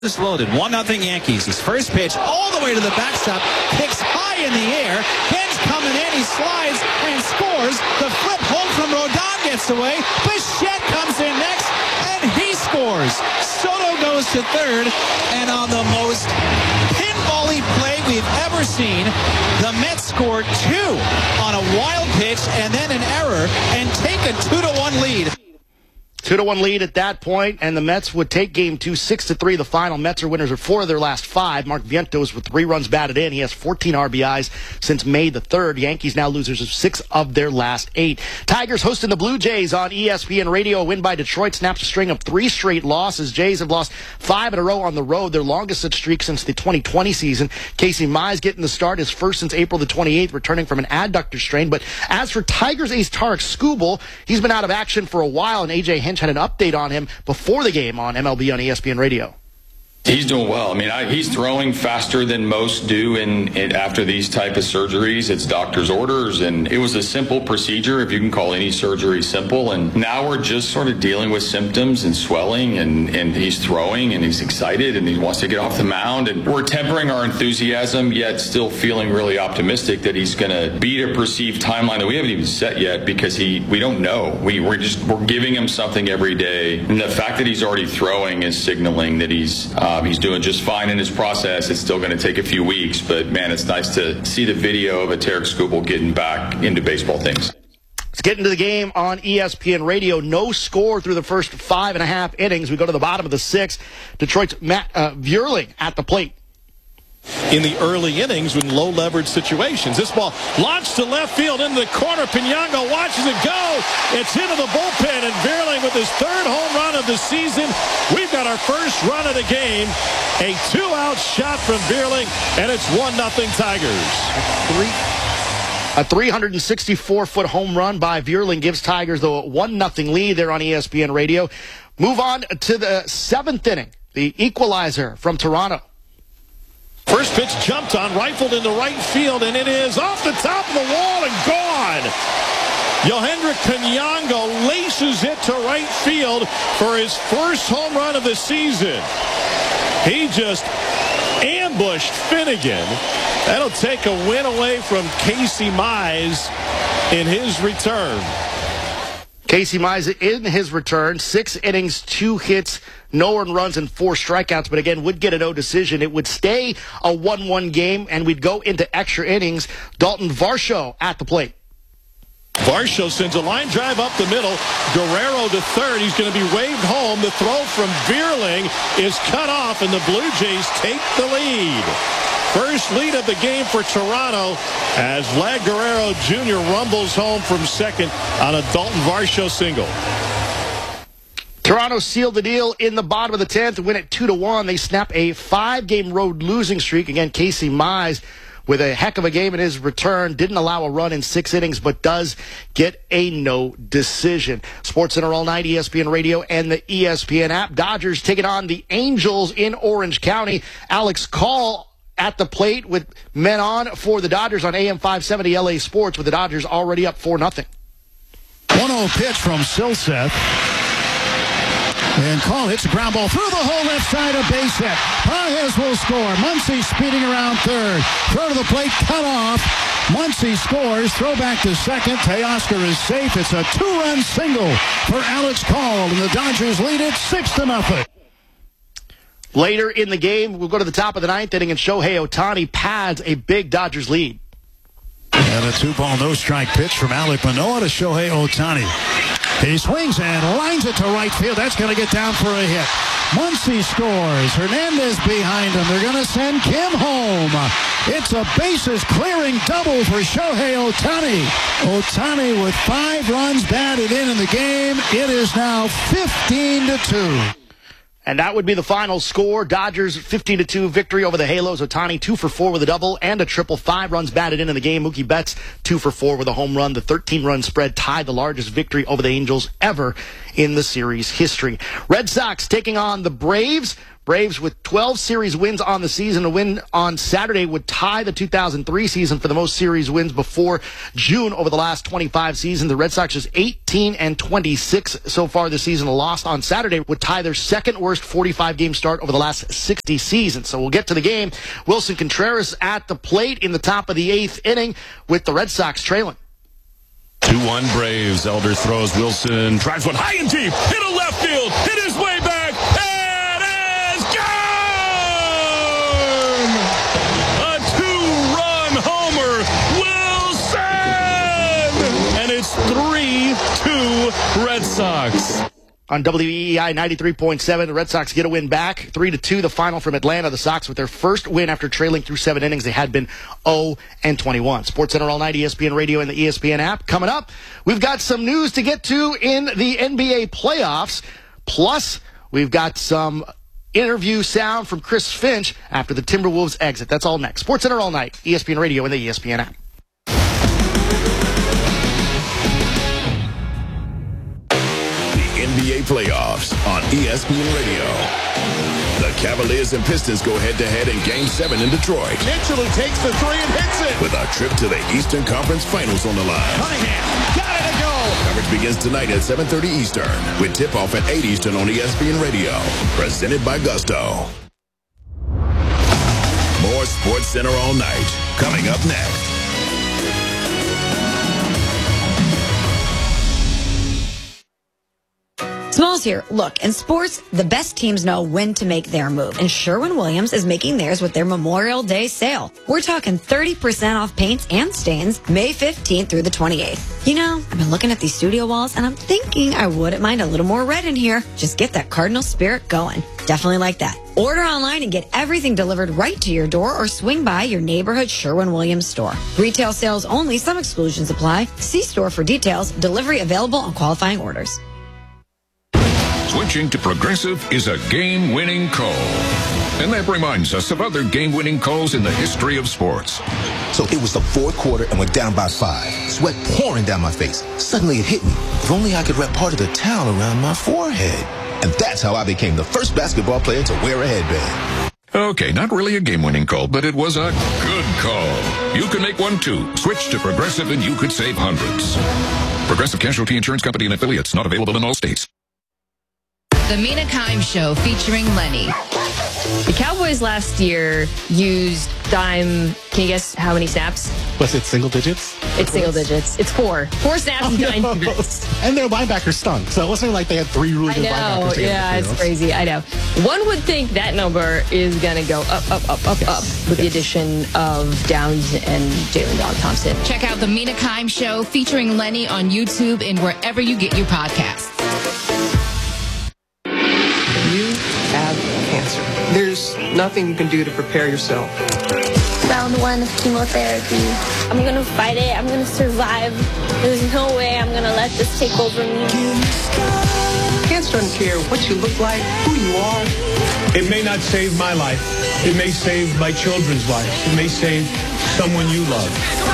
This loaded. 1-0 Yankees. His first pitch all the way to the backstop. Kicks high in the air. Ben's coming in. He slides and scores. The flip home from Rodon gets away. Bichette comes in next, and he scores. Soto goes to third, and on the most pinball-y play we've ever seen, the Mets score 2 on a wild pitch and then an error and take a 2-1 lead. 2-1 lead at that point, and the Mets would take Game 2, 6-3. The final. Mets are winners of 4 of their last 5. Mark Vientos with 3 runs batted in. He has 14 RBIs since May the 3rd. Yankees now losers of 6 of their last 8. Tigers hosting the Blue Jays on ESPN Radio. A win by Detroit snaps a string of 3 straight losses. Jays have lost 5 in a row on the road, their longest such streak since the 2020 season. Casey Mize getting the start, his first since April the 28th, returning from an adductor strain. But as for Tigers ace Tarek Skubal, he's been out of action for a while, and AJ Hinch had an update on him before the game on MLB on ESPN Radio. He's doing well. I mean, he's throwing faster than most do after these type of surgeries. It's doctor's orders, and it was a simple procedure, if you can call any surgery simple. And now we're just sort of dealing with symptoms and swelling, and he's throwing, and he's excited, and he wants to get off the mound. And we're tempering our enthusiasm, yet still feeling really optimistic that he's going to beat a perceived timeline that we haven't even set yet, because we don't know. We're giving him something every day, and the fact that he's already throwing is signaling that he's doing just fine in his process. It's still going to take a few weeks, but man, it's nice to see the video of a Tarek Skubal getting back into baseball things. Let's get into the game on ESPN Radio. No score through the first 5.5 innings. We go to the bottom of the 6th. Detroit's Matt Vierling at the plate. In the early innings with low leverage situations. This ball launched to left field into the corner. Piñango watches it go. It's into the bullpen, and Vierling with his 3rd home run of the season. We've got our first run of the game. A 2-out shot from Vierling, and it's 1-0 Tigers. A 364-foot home run by Vierling gives Tigers the 1-0 lead there on ESPN Radio. Move on to the 7th inning. The equalizer from Toronto. First pitch jumped on, rifled into right field, and it is off the top of the wall and gone. Yohendrick Piñango laces it to right field for his first home run of the season. He just ambushed Finnegan. That'll take a win away from Casey Mize in his return. Casey Mize in his return, 6 innings, 2 hits, no earned runs, and 4 strikeouts, but again, would get a no decision. It would stay a 1-1 game, and we'd go into extra innings. Dalton Varsho at the plate. Varsho sends a line drive up the middle. Guerrero to third. He's going to be waved home. The throw from Vierling is cut off, and the Blue Jays take the lead. First lead of the game for Toronto as Vlad Guerrero Jr. rumbles home from second on a Dalton Varsho single. Toronto sealed the deal in the bottom of the 10th, win it 2-1. They snap a 5-game road losing streak. Again, Casey Mize with a heck of a game in his return. Didn't allow a run in 6 innings, but does get a no decision. SportsCenter all night, ESPN Radio and the ESPN app. Dodgers taking on the Angels in Orange County. Alex Call at the plate with men on for the Dodgers on AM 570 LA Sports, with the Dodgers already up 4-0. 1-0 pitch from Silseth. And Call hits a ground ball through the hole left side, a base hit. Pages will score. Muncy speeding around third. Throw to the plate, cut off. Muncy scores. Throw back to second. Teoscar is safe. It's a 2-run single for Alex Call, and the Dodgers lead it 6-0. Later in the game, we'll go to the top of the 9th inning, and Shohei Ohtani pads a big Dodgers lead. And a 2-ball no-strike pitch from Alek Manoah to Shohei Ohtani. He swings and lines it to right field. That's going to get down for a hit. Muncy scores. Hernandez behind him. They're going to send Kim home. It's a bases-clearing double for Shohei Ohtani. Ohtani with 5 runs batted in the game. It is now 15-2. And that would be the final score. Dodgers 15-2 victory over the Halos. Ohtani 2 for 4 with a double and a triple. 5 runs batted in the game. Mookie Betts 2 for 4 with a home run. The 13-run spread tied the largest victory over the Angels ever in the series history. Red Sox taking on the Braves. Braves with 12 series wins on the season. A win on Saturday would tie the 2003 season for the most series wins before June over the last 25 seasons. The Red Sox is 18-26 so far this season. A loss on Saturday would tie their second worst 45-game start over the last 60 seasons. So we'll get to the game. Wilson Contreras at the plate in the top of the 8th inning with the Red Sox trailing. 2-1 Braves. Elder throws. Wilson drives one high and deep. Hit a left field. Hit his way back. It is gone! A 2-run homer. Wilson! And it's 3-2 Red Sox. On WEEI 93.7, the Red Sox get a win back. 3-2, the final from Atlanta. The Sox with their first win after trailing through 7 innings. They had been 0-21. SportsCenter all night, ESPN Radio and the ESPN app. Coming up, we've got some news to get to in the NBA playoffs. Plus, we've got some interview sound from Chris Finch after the Timberwolves exit. That's all next. SportsCenter all night, ESPN Radio and the ESPN app. NBA playoffs on ESPN Radio. The Cavaliers and Pistons go head-to-head in Game 7 in Detroit. Mitchell who takes the 3 and hits it. With a trip to the Eastern Conference Finals on the line. Cunningham got it to go. Coverage begins tonight at 7:30 Eastern with tip-off at 8 Eastern on ESPN Radio. Presented by Gusto. More SportsCenter all night. Coming up next. Smalls here. Look, in sports, the best teams know when to make their move, and Sherwin-Williams is making theirs with their Memorial Day sale. We're talking 30% off paints and stains May 15th through the 28th. You know, I've been looking at these studio walls, and I'm thinking I wouldn't mind a little more red in here. Just get that Cardinal spirit going. Definitely like that. Order online and get everything delivered right to your door or swing by your neighborhood Sherwin-Williams store. Retail sales only. Some exclusions apply. See store for details. Delivery available on qualifying orders. Switching to Progressive is a game-winning call. And that reminds us of other game-winning calls in the history of sports. So it was the fourth quarter and we're down by 5. Sweat pouring down my face. Suddenly it hit me. If only I could wrap part of the towel around my forehead. And that's how I became the first basketball player to wear a headband. Okay, not really a game-winning call, but it was a good call. You can make one too. Switch to Progressive and you could save hundreds. Progressive Casualty Insurance Company and Affiliates, not available in all states. The Mina Kimes Show featuring Lenny. The Cowboys last year used dime. Can you guess how many snaps? Was it single digits? It's single digits. It's 4. 4 snaps and 9 minutes. And their linebackers stunk. So it wasn't like they had 3 really good linebackers. Yeah, it's crazy. I know. One would think that number is going to go up with the addition of Downs and Jalen Dog Thompson. Check out The Mina Kimes Show featuring Lenny on YouTube and wherever you get your podcasts. Have cancer. There's nothing you can do to prepare yourself. Round 1 of chemotherapy. I'm going to fight it. I'm going to survive. There's no way I'm going to let this take over me. Cancer doesn't care what you look like, who you are. It may not save my life. It may save my children's lives. It may save someone you love.